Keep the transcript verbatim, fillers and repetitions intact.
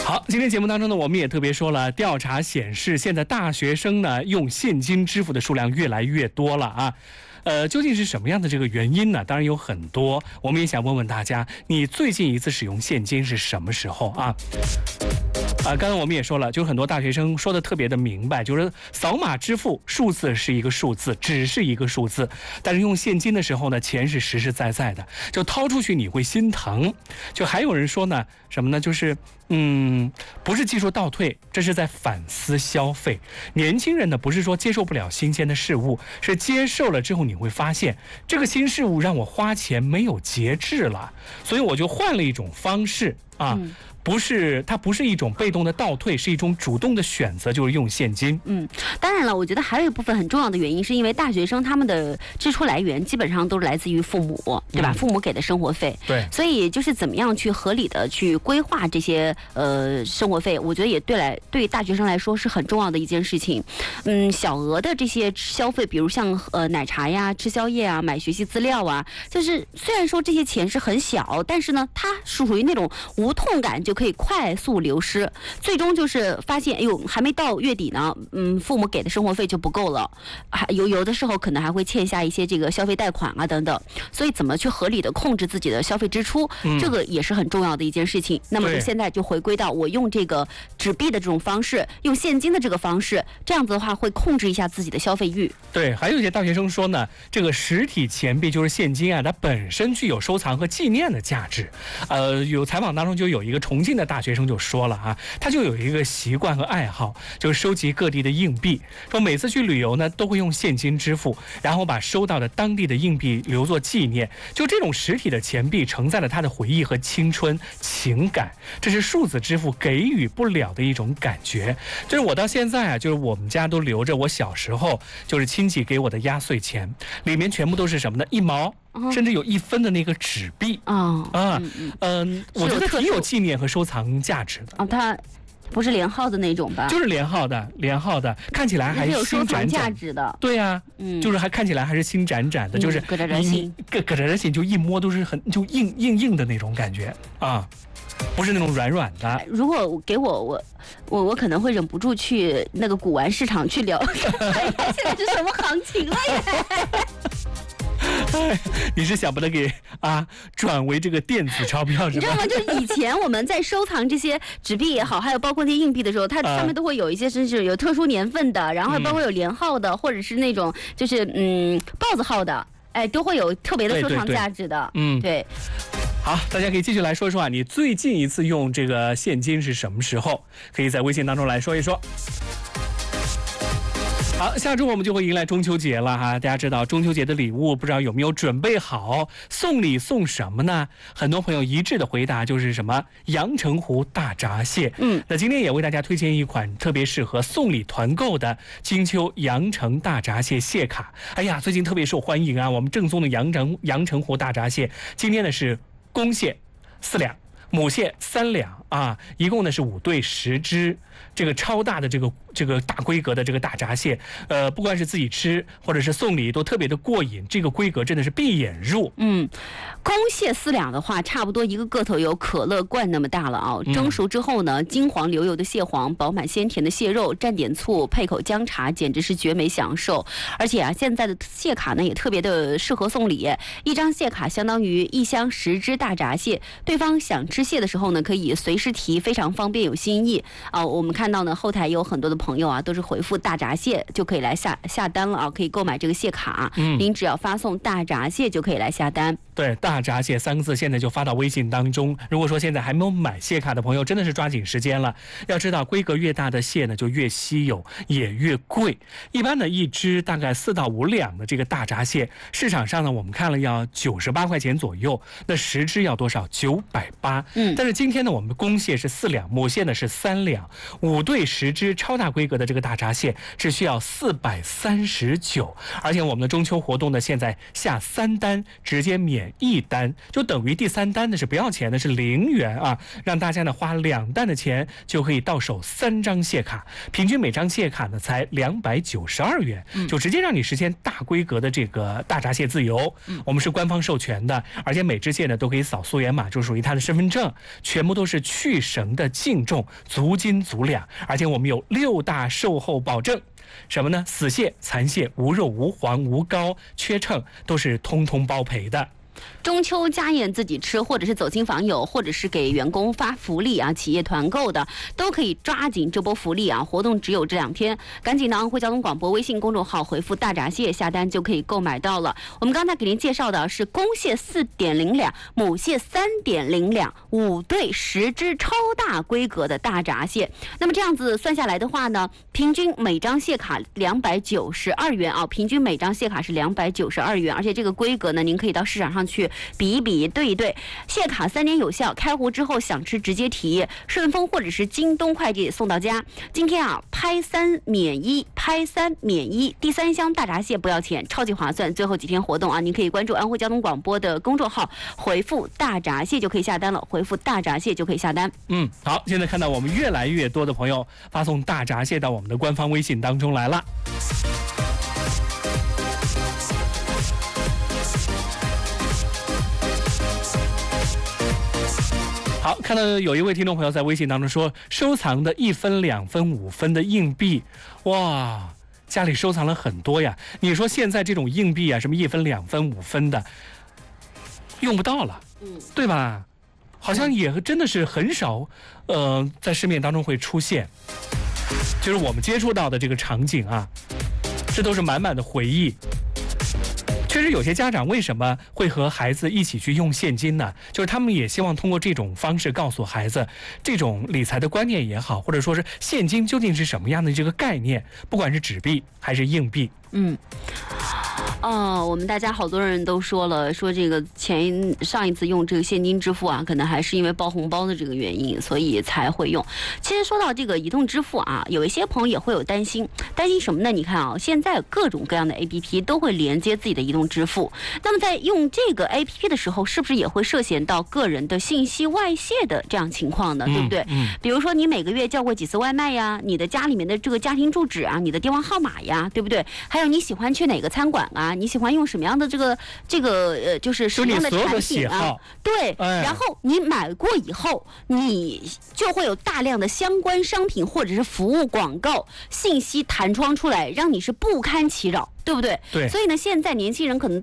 好，今天节目当中呢，我们也特别说了，调查显示，现在大学生呢用现金支付的数量越来越多了啊。呃，究竟是什么样的这个原因呢？当然有很多，我们也想问问大家，你最近一次使用现金是什么时候啊？啊，刚刚我们也说了，就很多大学生说的特别的明白，就是扫码支付，数字是一个数字，只是一个数字，但是用现金的时候呢，钱是实实在在的，就掏出去你会心疼。就还有人说呢，什么呢？就是嗯，不是技术倒退，这是在反思消费。年轻人呢，不是说接受不了新鲜的事物，是接受了之后你会发现，这个新事物让我花钱没有节制了，所以我就换了一种方式啊。嗯，不是，它不是一种被动的倒退，是一种主动的选择，就是用现金。 嗯，当然了，我觉得还有一部分很重要的原因，是因为大学生他们的支出来源基本上都是来自于父母，对吧？嗯、父母给的生活费。 对。 所以就是怎么样去合理的去规划这些呃生活费，我觉得也对来对大学生来说是很重要的一件事情。嗯，小额的这些消费，比如像呃奶茶呀、吃宵夜啊、买学习资料啊，就是虽然说这些钱是很小，但是呢，它属于那种无痛感就可以快速流失，最终就是发现，哎呦，还没到月底呢，嗯，父母给的生活费就不够了，还有有的时候可能还会欠下一些这个消费贷款啊等等，所以怎么去合理的控制自己的消费支出，嗯、这个也是很重要的一件事情。那么现在就回归到我用这个纸币的这种方式，用现金的这个方式，这样子的话会控制一下自己的消费欲。 对，还有一些大学生说呢，这个实体钱币就是现金啊，它本身具有收藏和纪念的价值。呃，有采访当中就有一个重庆的大学生就说了啊，他就有一个习惯和爱好，就是收集各地的硬币，说每次去旅游呢都会用现金支付，然后把收到的当地的硬币留作纪念。就这种实体的钱币承载了他的回忆和青春情感，这是数字支付给予不了的一种感觉。就是我到现在啊，就是我们家都留着我小时候就是亲戚给我的压岁钱，里面全部都是什么呢？一毛。甚至有一分的那个纸币啊、哦、啊，嗯、呃，我觉得挺有纪念和收藏价值的啊。它不是连号的那种吧？ 就是连号的，连号的，看起来还是有收藏价值的。 对呀、啊，嗯，就是还看起来还是新展展的，嗯、就是咯吱吱心， 咯咯吱吱心，就一摸都是很就硬硬硬的那种感觉啊。不是那种软软的。 如果给我我我我可能会忍不住去那个古玩市场去聊，看一看现在是什么行情了耶。 哎，你是想把它给啊转为这个电子钞票是吧？ 你知道吗？就是以前我们在收藏这些纸币也好，还有包括那些硬币的时候，它上面都会有一些甚至有特殊年份的，然后还包括有连号的，嗯、或者是那种就是嗯豹子号的，哎，都会有特别的收藏价值的。 嗯， 对。 好，大家可以继续来说说啊，你最近一次用这个现金是什么时候？可以在微信当中来说一说。好，下周我们就会迎来中秋节了哈。大家知道中秋节的礼物不知道有没有准备好？送礼送什么呢？很多朋友一致的回答就是什么阳澄湖大闸蟹。嗯，那今天也为大家推荐一款特别适合送礼团购的金秋阳澄大闸蟹蟹卡。哎呀，最近特别受欢迎啊！我们正宗的阳澄阳澄湖大闸蟹，今天呢是公蟹四两，母蟹三两啊，一共呢是五对十只。这个超大的这个这个大规格的这个大闸蟹，呃，不管是自己吃或者是送礼都特别的过瘾。这个规格真的是闭眼入。 嗯，公蟹四两的话，差不多一个个头有可乐罐那么大了啊。蒸熟之后呢，金黄流油的蟹黄，饱满鲜甜的蟹肉，蘸点醋，配口姜茶，简直是绝美享受。而且啊，现在的蟹卡呢也特别的适合送礼，一张蟹卡相当于一箱十只大闸蟹，对方想吃蟹的时候呢，可以随时提，非常方便有新意啊。我们看到呢，后台有很多的朋友啊，都是回复大闸蟹就可以来下下单了啊，可以购买这个蟹卡。嗯，您只要发送大闸蟹就可以来下单。 对，大闸蟹三个字现在就发到微信当中。如果说现在还没有买蟹卡的朋友，真的是抓紧时间了。要知道，规格越大的蟹呢，就越稀有，也越贵。一般呢，一只大概四到五两的这个大闸蟹，市场上呢，我们看了要九十八块钱左右。那十只要多少？九百八。嗯，但是今天呢，我们公蟹是四两，母蟹呢是三两，五对十只超大规格的这个大闸蟹只需要四百三十九。而且我们的中秋活动呢，现在下三单直接免免一单，就等于第三单的是不要钱的，是零元啊，让大家呢花两单的钱就可以到手三张谢卡，平均每张谢卡呢才两百九十二元，就直接让你实现大规格的这个大闸蟹自由。我们是官方授权的，而且每只蟹呢都可以扫溯源码，就属于它的身份证，全部都是去绳的净重，足斤足两，而且我们有六大售后保证。什么呢？死蟹、残蟹、无肉、无黄、无膏、缺秤，都是通通包赔的。 中秋家宴自己吃，或者是走亲访友，或者是给员工发福利啊，企业团购的，都可以抓紧这波福利啊！活动只有这两天，赶紧的安徽交通广播微信公众号回复大闸蟹下单就可以购买到了。我们刚才给您介绍的是公蟹四点零两，母蟹三点零两，五对十只超大规格的大闸蟹。那么这样子算下来的话呢，平均每张蟹卡两百九十二元啊，平均每张蟹卡是两百九十二元，而且这个规格呢，您可以到市场上去比一比对一对。蟹卡三年有效，开壶之后想吃直接提，顺丰或者是京东快递送到家。今天啊，拍三免一，拍三免一，第三箱大闸蟹不要钱，超级划算。最后几天活动啊，您可以关注安徽交通广播的公众号，回复大闸蟹就可以下单了，回复大闸蟹就可以下单。 嗯，好，现在看到我们越来越多的朋友发送大闸蟹到我们的官方微信当中来了。好，看到有一位听众朋友在微信当中说，收藏的一分、两分、五分的硬币，哇，家里收藏了很多呀。你说现在这种硬币啊，什么一分、两分、五分的，用不到了，嗯，对吧？好像也真的是很少，呃，在市面当中会出现。就是我们接触到的这个场景啊，这都是满满的回忆。确实有些家长为什么会和孩子一起去用现金呢？就是他们也希望通过这种方式告诉孩子，这种理财的观念也好，或者说是现金究竟是什么样的这个概念，不管是纸币还是硬币。嗯。 哦，我们大家好多人都说了，说这个前上一次用这个现金支付啊，可能还是因为包红包的这个原因，所以才会用。其实说到这个移动支付啊，有一些朋友也会有担心，担心什么呢？你看啊，现在各种各样的 A P P 都会连接自己的移动支付，那么在用这个 A P P 的时候，是不是也会涉嫌到个人的信息外泄的这样情况呢？对不对？嗯。比如说你每个月叫过几次外卖呀？你的家里面的这个家庭住址啊，你的电话号码呀，对不对？还有你喜欢去哪个餐馆啊？你喜欢用什么样的这个这个呃，就是什么样的产品啊？对，哎、然后你买过以后，你就会有大量的相关商品或者是服务广告信息弹窗出来，让你是不堪其扰，对不对？ 对。 所以呢，现在年轻人可能对